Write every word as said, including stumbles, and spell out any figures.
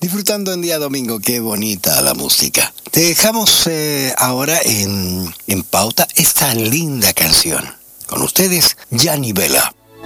Disfrutando en día domingo, qué bonita la música. Te dejamos eh, ahora en, en pauta esta linda canción. Con ustedes, Gianni Vela.